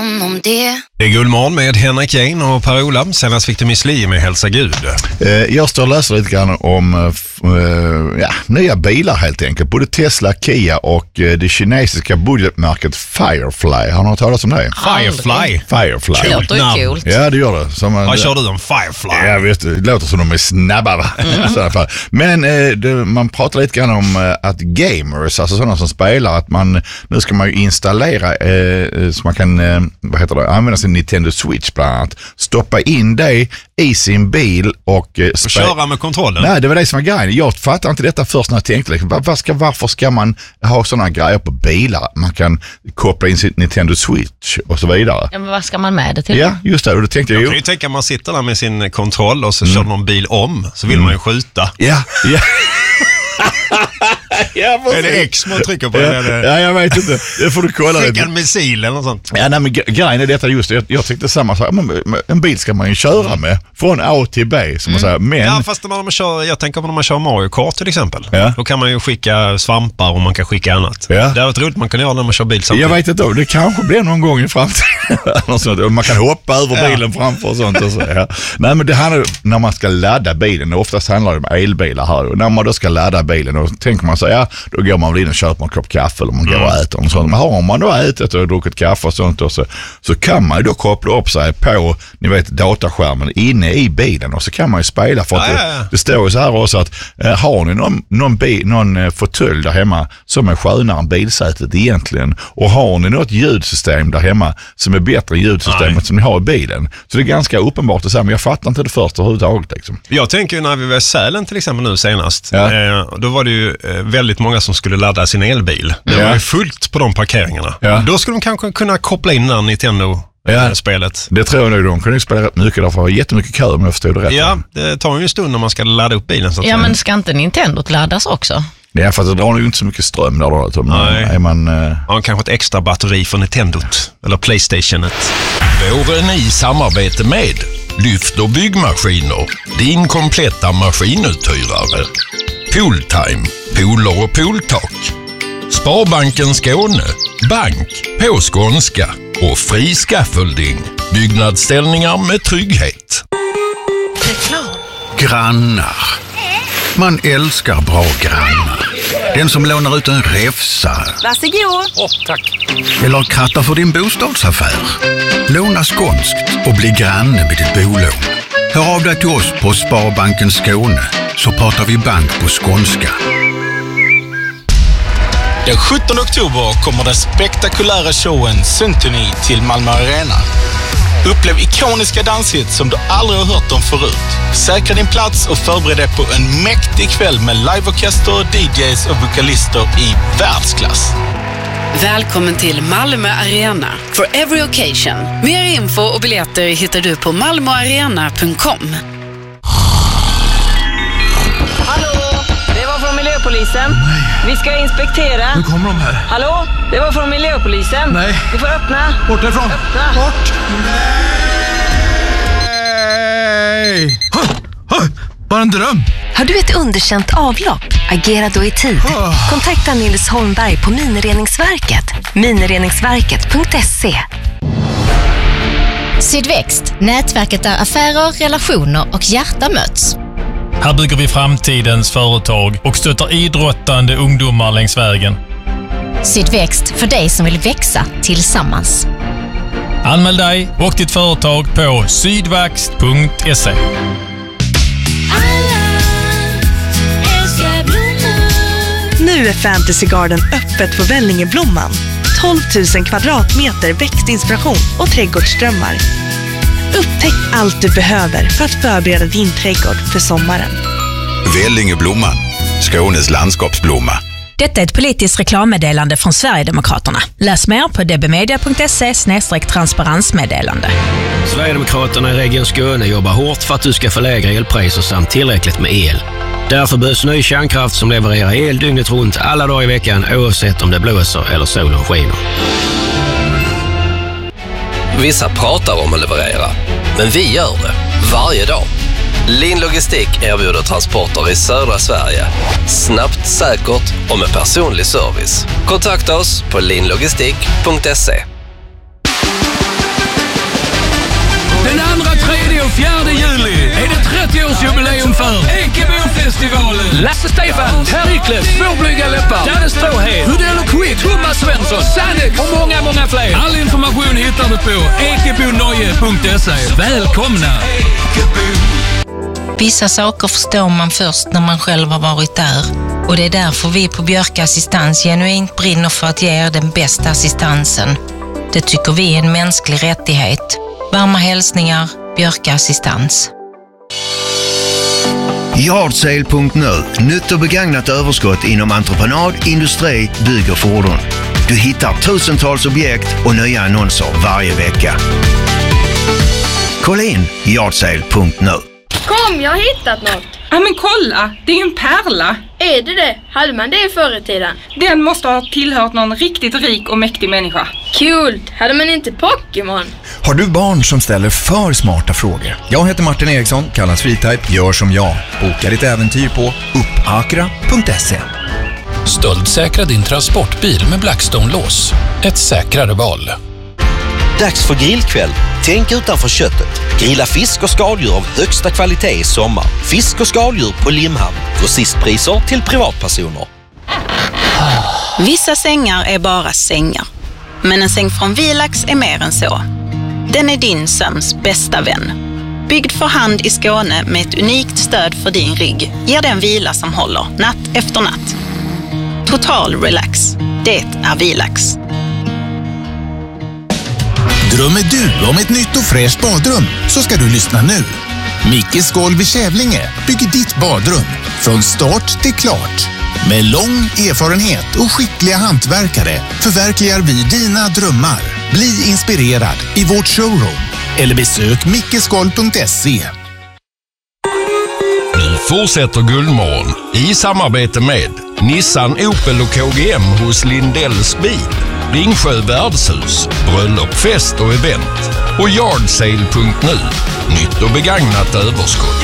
Det är Guldmorgon med Henrik Jane och Per-Ola. Senast fick du Miss Li med Hälsa Gud. Jag står och läser lite grann om nya bilar helt enkelt. Både Tesla, Kia och det kinesiska budgetmärket Firefly. Har ni hört talas om det? Firefly. Det låter ju coolt. Ja, det gör det. Vad kör du om Firefly? Ja, vet du, det låter som de är snabba, va? Men man pratar lite grann om att gamers, alltså sådana som spelar, att nu ska man ju installera så man kan använda sin Nintendo Switch bland annat. Stoppa in det i sin bil och köra med kontrollen. Nej, det var det som var grejen. Jag fattar inte detta först när jag tänkte liksom, varför ska man ha sådana grejer på bilar? Man kan koppla in sin Nintendo Switch och så vidare. Ja, men vad ska man med det till? Ja, just det. Och då tänkte jag kan ju tänka att man sitter där med sin kontroll och så kör någon bil om, så vill man ju skjuta. Ja. Är det X man trycker på? Ja, jag vet inte. Det får du kolla. Skicka en missil eller något sånt. Ja, nej, men grejen är detta just. Jag tyckte samma sak. En bil ska man ju köra med från A till B, som man säger. Men... Ja, fast jag tänker på när man kör Mario Kart till exempel. Ja. Då kan man ju skicka svampar och man kan skicka annat. Ja. Det är ett roligt man kan göra när man kör bil samtidigt. Jag vet inte då. Det kanske blir någon gång i framtiden. Man kan hoppa över bilen framför och sånt. Och så, ja. Nej, men det handlar när man ska ladda bilen. Oftast handlar det om elbilar här. Och när man då ska ladda bilen, då tänker man så ja, då går man väl in och köper en kopp kaffe eller man går och äter och sånt. Men har man då ätit och druckit kaffe och sånt och så kan man ju då koppla upp sig på, ni vet, dataskärmen inne i bilen och så kan man ju spela för att det står ju så här också att har ni någon fåtölj där hemma som är skönare än bilsätet egentligen, och har ni något ljudsystem där hemma som är bättre än ljudsystemet som ni har i bilen, så det är ganska uppenbart att säga, men jag fattar inte det först överhuvudtaget liksom. Jag tänker ju när vi var i Sälen till exempel nu senast, då var det ju väldigt många som skulle ladda sin elbil. Det var ju fullt på de parkeringarna. Då skulle de kanske kunna koppla in den Nintendo-spelet. Det tror jag nog. De kunde ju spela rätt mycket därför att jättemycket kö om jag förstod det rätt. Ja, det tar ju en stund när man ska ladda upp bilen. Så att men ska inte Nintendo laddas också? Ja, för att det drar ju inte så mycket ström där då. Nej. Kanske ett extra batteri för Nintendot eller Playstationet. Våren i samarbete med Lyft och byggmaskiner, din kompletta maskinuthyrare. Pooltime, pooler och pooltak. Sparbanken Skåne, bank på skånska och fri scaffolding. Byggnadsställningar med trygghet. Grannar. Man älskar bra grannar. Den som lånar ut en räfsa. Varsågod. Tack. Eller krattar för din bostadsaffär. Låna skånskt och bli granne med ditt bolån. Hör av dig till oss på Sparbanken Skåne, så pratar vi bank på skånska. Den 17 oktober kommer den spektakulära showen Symphony till Malmö Arena. Upplev ikoniska danshits som du aldrig har hört om förut. Säkra din plats och förbered dig på en mäktig kväll med liveorkester, DJs och vokalister i världsklass. Välkommen till Malmö Arena for every occasion. Mer info och biljetter hittar du på malmoarena.com. Hallå, det var från miljöpolisen. Nej. Vi ska inspektera. Nu kommer de här. Hallå, det var från miljöpolisen. Nej. Du får öppna. Bort därifrån. Öppna. Bort. Nej. Bara en dröm. Har du ett underkänt avlopp? Agera då i tid. Kontakta Nils Holmberg på Minireningsverket. Minireningsverket.se. Sydväxt, nätverket där affärer, relationer och hjärta möts. Här bygger vi framtidens företag och stöttar idrottande ungdomar längs vägen. Sydväxt, för dig som vill växa tillsammans. Anmäl dig och ditt företag på sydväxt.se. Nu är Fantasy Garden öppet på Vällingeblomman. 12 000 kvadratmeter växtinspiration och trädgårdsdrömmar. Upptäck allt du behöver för att förbereda din trädgård för sommaren. Vällingeblomman, Skånes landskapsblomma. Detta är ett politiskt reklammeddelande från Sverigedemokraterna. Läs mer på dbmedia.se/transparensmeddelande. Sverigedemokraterna i Region Skåne jobbar hårt för att du ska få lägre elpriser samt tillräckligt med el. Därför behövs ny kärnkraft som levererar el dygnet runt alla dagar i veckan, oavsett om det blåser eller solen skiner. Vissa pratar om att leverera, men vi gör det varje dag. Lin Logistik erbjuder transporter i södra Sverige. Snabbt, säkert och med personlig service. Kontakta oss på linlogistik.se. Festivalen. Lasse Stefan, Perikles, Svårblyga läppar, Danne Stråhed, Hudell och Quitt, Humma Svensson, Sannek och många, många fler. All information hittar du på ekebonoje.se. Välkomna! Vissa saker förstår man först när man själv har varit där. Och det är därför vi på Björka Assistans genuint brinner för att ge er den bästa assistansen. Det tycker vi är en mänsklig rättighet. Varma hälsningar, Björka Assistans. Yardsale.nu. Nytt och begagnat överskott inom entreprenad, industri, bygg och fordon. Du hittar tusentals objekt och nya annonser varje vecka. Kolla in Yardsale.nu. Kom, jag har hittat något. Ja men kolla, det är ju en pärla. Är det? Hade man det förr i tiden? Den måste ha tillhört någon riktigt rik och mäktig människa. Kul! Hade man inte Pokémon? Har du barn som ställer för smarta frågor? Jag heter Martin Eriksson, kallas Freetype. Gör som jag. Boka ditt äventyr på uppakra.se. Stöldsäkra din transportbil med Blackstone-lås. Ett säkrare val. Dags för grillkväll. Tänk utanför köttet. Grilla fisk och skaldjur av högsta kvalitet i sommar. Fisk och skaldjur på Limhamn. Grossistpriser till privatpersoner. Vissa sängar är bara sängar. Men en säng från Vilax är mer än så. Den är din sömns bästa vän. Byggd för hand i Skåne med ett unikt stöd för din rygg. Ger den vila som håller natt efter natt. Total relax. Det är Vilax. Drömmer du om ett nytt och fräscht badrum så ska du lyssna nu. Mickes Golv i Kävlinge bygger ditt badrum från start till klart. Med lång erfarenhet och skickliga hantverkare förverkligar vi dina drömmar. Bli inspirerad i vårt showroom eller besök mickesgolv.se. Nu fortsätter Guldmorgon i samarbete med Nissan, Opel och KGM hos Lindells bil. Ringsjö värdshus, bröllop, fest och event. Och Yardsale.nu. Nytt och begagnat överskott.